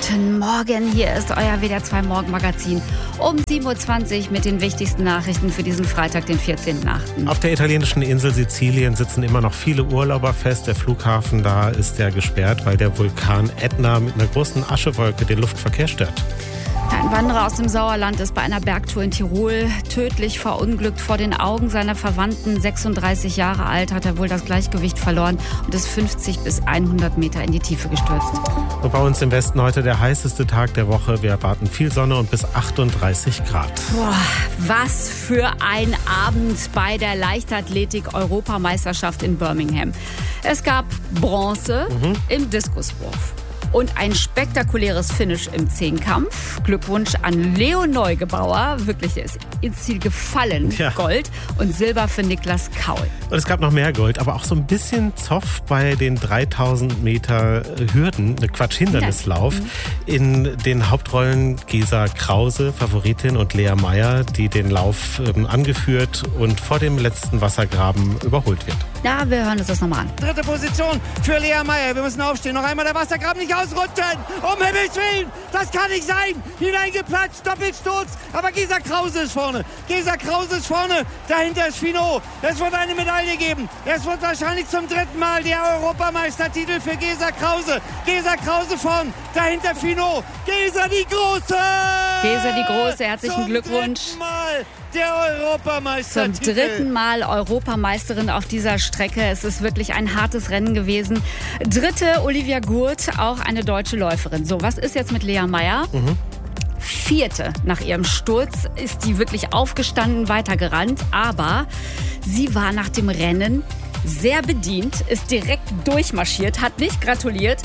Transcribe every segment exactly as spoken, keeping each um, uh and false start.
Guten Morgen, hier ist euer W D R zwei Morgenmagazin um sieben Uhr zwanzig mit den wichtigsten Nachrichten für diesen Freitag, den vierzehnten achten Auf der italienischen Insel Sizilien sitzen immer noch viele Urlauber fest. Der Flughafen da ist ja gesperrt, weil der Vulkan Etna mit einer großen Aschewolke den Luftverkehr stört. Ein Wanderer aus dem Sauerland ist bei einer Bergtour in Tirol tödlich verunglückt. Vor den Augen seiner Verwandten, sechsunddreißig Jahre alt, hat er wohl das Gleichgewicht verloren und ist fünfzig bis hundert Meter in die Tiefe gestürzt. Und bei uns im Westen heute der heißeste Tag der Woche. Wir erwarten viel Sonne und bis achtunddreißig Grad. Boah, was für ein Abend bei der Leichtathletik-Europameisterschaft in Birmingham. Es gab Bronze mhm. im Diskuswurf. Und ein spektakuläres Finish im Zehnkampf. Glückwunsch an Leo Neugebauer. Wirklich, der ist ins Ziel gefallen. Ja. Gold und Silber für Niklas Kaul. Und es gab noch mehr Gold, aber auch so ein bisschen Zoff bei den dreitausend Meter Hürden, Quatsch, Hindernislauf. Mhm. In den Hauptrollen Gesa Krause, Favoritin, und Lea Meyer, die den Lauf ähm, angeführt und vor dem letzten Wassergraben überholt wird. Ja, wir hören uns das nochmal an. Dritte Position für Lea Meyer. Wir müssen aufstehen. Noch einmal der Wassergraben nicht ausrutschen. Um Himmels Willen, das kann nicht sein. Hineingeplatscht, Doppelsturz. Aber Gesa Krause ist vorne. Gesa Krause ist vorne. Dahinter ist Finot. Es wird eine Medaille geben. Es wird wahrscheinlich zum dritten Mal der Europameistertitel für Gesa Krause. Gesa Krause vorn. Dahinter Finot. Gesa die Große. Gesa die Große. Herzlichen zum Glückwunsch. Mal der Europameistertitel. Zum dritten Mal Europameisterin auf dieser Strecke. Es ist wirklich ein hartes Rennen gewesen. Dritte Olivia Gurt, auch eine deutsche Läuferin. So, was ist jetzt mit Lea Meyer? Mhm. Vierte nach ihrem Sturz ist die wirklich aufgestanden, weitergerannt. Aber sie war nach dem Rennen sehr bedient, ist direkt durchmarschiert, hat nicht gratuliert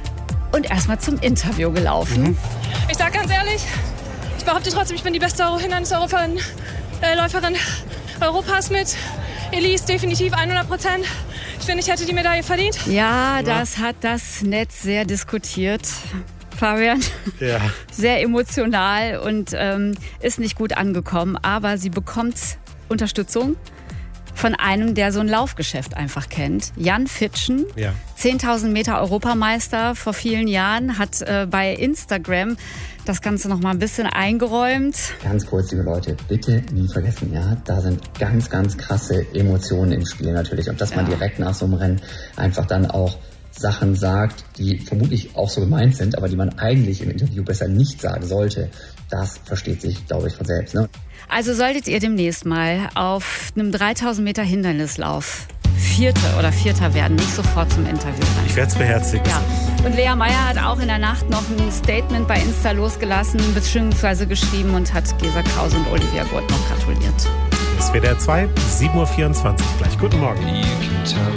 und erstmal zum Interview gelaufen. Mhm. Ich sag ganz ehrlich, ich behaupte trotzdem, ich bin die beste Hindernisläuferin äh, Läuferin Europas mit Elise, definitiv hundert Prozent. Ich finde, ich hätte die Medaille verdient. Ja, das hat das Netz sehr diskutiert. Fabian, ja. Sehr emotional und ähm, ist nicht gut angekommen. Aber sie bekommt Unterstützung von einem, der so ein Laufgeschäft einfach kennt. Jan Fitschen, ja. zehntausend Meter Europameister vor vielen Jahren, hat äh, bei Instagram das Ganze noch mal ein bisschen eingeräumt. Ganz kurz, liebe Leute, bitte nie vergessen, ja, da sind ganz, ganz krasse Emotionen im Spiel natürlich. Und dass man ja. direkt nach so einem Rennen einfach dann auch Sachen sagt, die vermutlich auch so gemeint sind, aber die man eigentlich im Interview besser nicht sagen sollte, das versteht sich, glaube ich, von selbst. Ne? Also solltet ihr demnächst mal auf einem dreitausend Meter Hindernislauf Vierte oder Vierter werden, nicht sofort zum Interview rein. Ich werde es beherzigen. Ja. Und Lea Meyer hat auch in der Nacht noch ein Statement bei Insta losgelassen, beziehungsweise geschrieben und hat Gesa Krause und Olivia Gurt noch gratuliert. Das W D R zwei, sieben Uhr vierundzwanzig gleich. Guten Morgen.